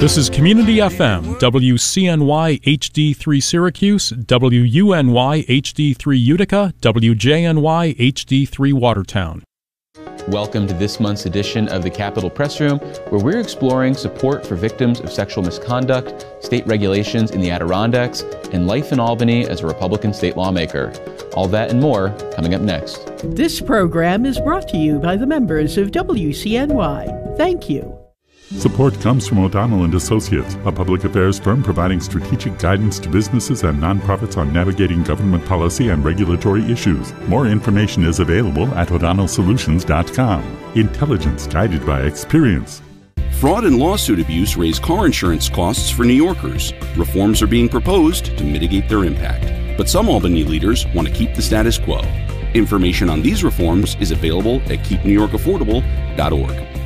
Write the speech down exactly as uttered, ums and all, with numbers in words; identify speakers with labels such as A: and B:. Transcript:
A: This is Community F M, W C N Y H D three Syracuse, W U N Y H D three Utica, W J N Y H D three Watertown.
B: Welcome to this month's edition of the Capitol Press Room, where we're exploring support for victims of sexual misconduct, state regulations in the Adirondacks, and life in Albany as a Republican state lawmaker. All that and more coming up next.
C: This program is brought to you by the members of W C N Y. Thank you.
D: Support comes from O'Donnell and Associates, a public affairs firm providing strategic guidance to businesses and nonprofits on navigating government policy and regulatory issues. More information is available at o'donnell solutions dot com. Intelligence guided by experience.
E: Fraud and lawsuit abuse raise car insurance costs for New Yorkers. Reforms are being proposed to mitigate their impact. But some Albany leaders want to keep the status quo. Information on these reforms is available at keep new york affordable dot org.